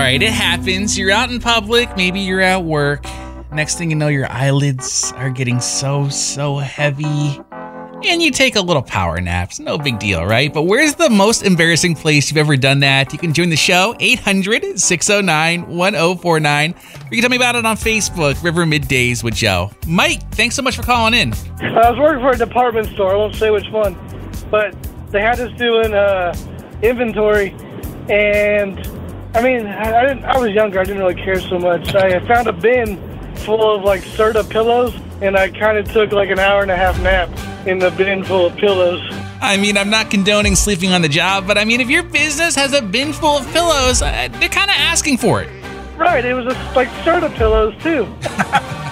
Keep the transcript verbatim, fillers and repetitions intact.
right, it happens. You're out in public, maybe you're at work. Next thing you know, your eyelids are getting so, so heavy. And you take a little power nap. It's no big deal, right? But where's the most embarrassing place you've ever done that? You can join the show, eight hundred, six oh nine, one oh four nine. Or you can tell me about it on Facebook, River Middays with Joe. Mike, thanks so much for calling in. I was working for a department store. I won't say which one. But they had us doing uh, inventory. And, I mean, I, I, didn't, I was younger. I didn't really care so much. I found a bin full of, like, Serta pillows. And I kind of took, like, an hour and a half nap in the bin full of pillows. I mean, I'm not condoning sleeping on the job, but I mean, if your business has a bin full of pillows, uh, they're kind of asking for it. Right, it was just like Serta pillows, too.